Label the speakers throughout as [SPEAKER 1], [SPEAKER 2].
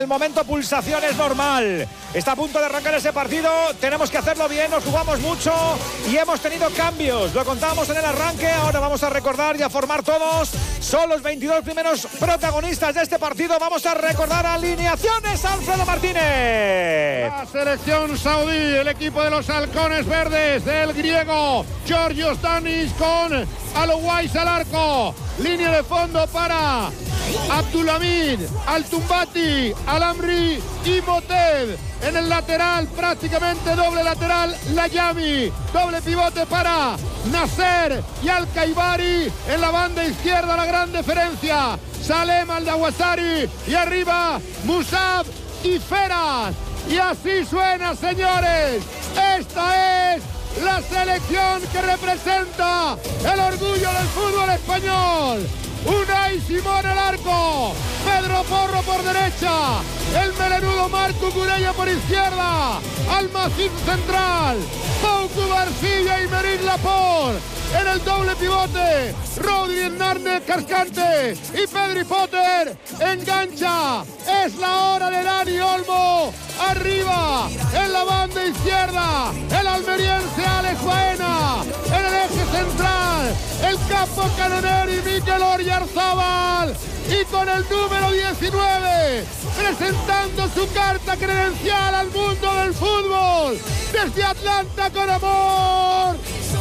[SPEAKER 1] El momento pulsación es normal. Está a punto de arrancar ese partido. Tenemos que hacerlo bien, nos jugamos mucho y hemos tenido cambios. Lo contábamos en el arranque. Ahora vamos a recordar y a formar todos. Son los 22 primeros protagonistas de este partido. Vamos a recordar alineaciones. Alfredo Martínez.
[SPEAKER 2] La selección saudí, el equipo de los halcones verdes del griego Georgios Danis con Alouais al arco. Línea de fondo para Abdulhamid, Al-Tumbati, Al-Amri y Moted. En el lateral, prácticamente doble lateral, Layami. Doble pivote para Nasser y Al-Kaibari. En la banda izquierda la gran diferencia, Salem Al-Dawasari. Y arriba, Musab y Feras. Y así suena, señores. Esta es la selección que representa el orgullo del fútbol español. Unai Simón al arco, Pedro Porro por derecha, el melenudo Marco Curella por izquierda, Almacín central, Pouco García y Merín Laporte. En el doble pivote, Rodri Narne Cascante y Pedri Potter engancha. Es la hora de Dani Olmo. Arriba, en la banda izquierda, el almeriense Alex Baena. En el eje central, el capo Canoneri Mikel Oyarzabal. Y con el número 19, presentando su carta credencial al mundo del fútbol. Desde Atlanta con amor,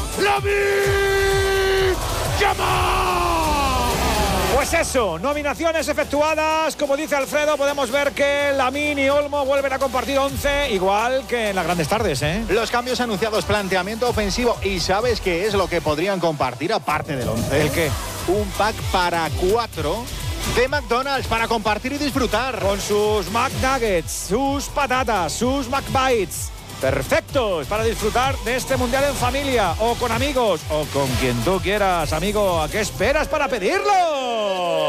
[SPEAKER 2] Lamine Yamal.
[SPEAKER 1] Pues eso, nominaciones efectuadas. Como dice Alfredo, podemos ver que Lamine y Olmo vuelven a compartir 11, igual que en las grandes tardes, ¿eh?
[SPEAKER 3] Los cambios anunciados, planteamiento ofensivo. ¿Y sabes qué es lo que podrían compartir aparte del 11?
[SPEAKER 1] ¿El qué?
[SPEAKER 3] Un pack para 4 de McDonald's para compartir y disfrutar.
[SPEAKER 1] Con sus McNuggets, sus patatas, sus McBites. Perfectos para disfrutar de este mundial en familia o con amigos o con quien tú quieras, amigo. ¿A qué esperas para pedirlo?